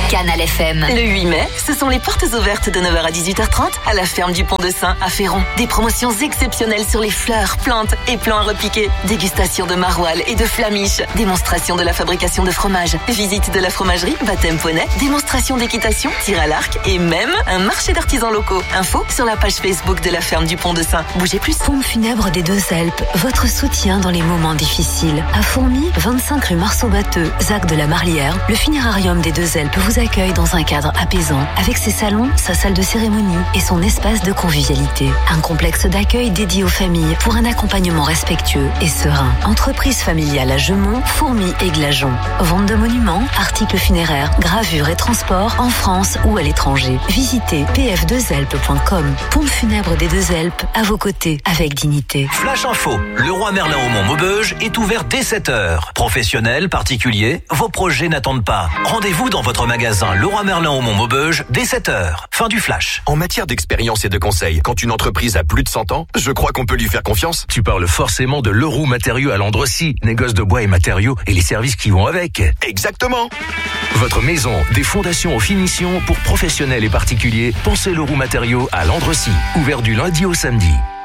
Canal FM. Le 8 mai, ce sont les portes ouvertes de 9h à 18h30 à la ferme du Pont de Saint à Féron. Des promotions exceptionnelles sur les fleurs, plantes et plants à repiquer. Dégustation de maroilles et de flamiches. Démonstration de la fabrication de fromage. Visite de la fromagerie, baptême poney. Démonstration d'équitation, tir à l'arc et même un marché d'artisans locaux. Info sur la page Facebook de la ferme du Pont de Saint. Bougez plus. Pompe funèbre des Deux-Alpes, votre soutien dans les moments difficiles. À Fourmies, 25 rue Marceau-Batteux, Zac de la Marlière, le funérarium des Deux-Alpes vous accueille dans un cadre apaisant, avec ses salons, sa salle de cérémonie et son espace de convivialité. Un complexe d'accueil dédié aux familles pour un accompagnement respectueux et serein. Entreprise familiale à Gemont, Fourmies et Glageon. Vente de monuments, articles funéraires, gravures et transports en France ou à l'étranger. Visitez pf2alpes.com. Pompe funèbre des Deux-Alpes, à vos côtés, avec dignité. Flash Info, Leroy Merlin au Mont-Maubeuge est ouvert dès 7h. Professionnels, particuliers, vos projets n'attendent pas. Rendez-vous dans votre magasin Leroy Merlin au Mont-Maubeuge dès 7h. Fin du flash. En matière d'expérience et de conseils, quand une entreprise a plus de 100 ans, je crois qu'on peut lui faire confiance. Tu parles forcément de Leroux Matériaux à Landrecy, négoce de bois et matériaux et les services qui vont avec. Exactement. Votre maison, des fondations aux finitions pour professionnels et particuliers, pensez Leroux Matériaux à Landrecy. Ouvert du lundi au samedi.